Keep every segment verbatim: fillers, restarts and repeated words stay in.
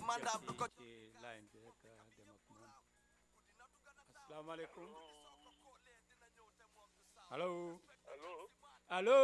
jël ci ci line bi rek dem ak moom asalaamaaleykum allo Hello. allo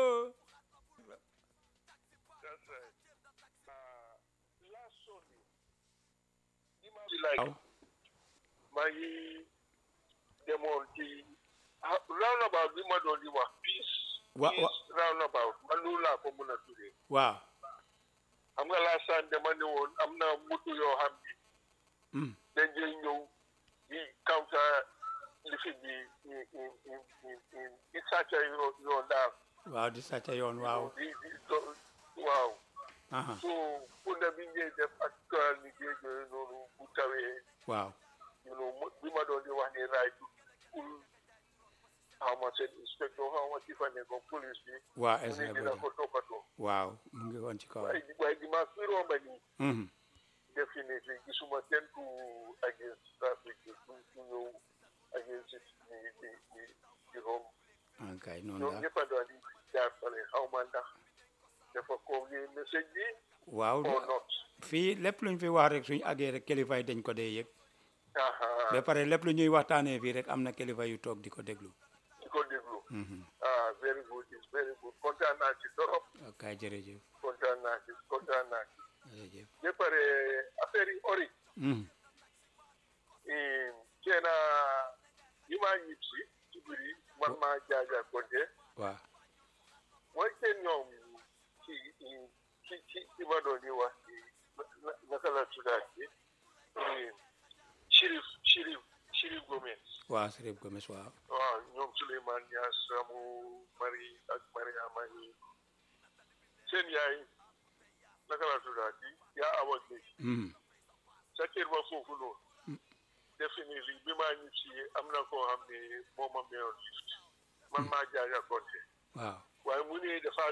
That's right. Uh, last Sunday, Ima be like, waaw my demon, the roundabout, Ima don't do what peace, wa wa peace roundabout, Manula, Pomuna today. waaw I'm going to last time the money on, I'm not mutu your hand, mm. then you know, the counter, listen, the, in, in, in, in, in, it's such a, you know, you know, that, waaw di sàcca yoon waaw the, the, the, wow. aha So, pour the bigger, the actual, the, you know, put away. waaw You know, we might only want to right to pull how much an inspector, how much if I go police, waa we est need ce to go to Pato. waaw mu ngi woon ci kaw By the Masiro money, mhm definitely, this woman tend to against traffic, to, to know against it, the, the, the, the home. okay You noonu know, la if I don't need how man that, therefore, call the message waaw or not. fii lépp luñ fi wax rek suñ àggee rek kilifa yi dañ ko dee yëg Aha, ba pare lépp lu ñuy waxtaanee fii rek am na kilifa yu toog di ko déglu because they go. mhm Ah, very good, it's very good. Contact Nachi, Torop, okay jërëjëf contact Nachi, contact Nachi. jërëjëf Je pare affaire yi ori mhm kena yi ma ñib si ci biri man maa jaaja konte waaw mooy kenn ñoom ci ci ci ci ma doon di wax ci naka la tuddaat ci Chérif Chérif Chérif Gomez waaw Sërif Gomes waaw waaw ñoom Souleymane Niass Ramou Marie ak Mariama yi seen yaay naka la tuddaat ci yaa awa Gueye mhm sa kër ba foofu noonu definitely bi maa ñu ci am na koo xam ne moom a meyoon lift man maa jaaja konte waaw waaye mu ne dafa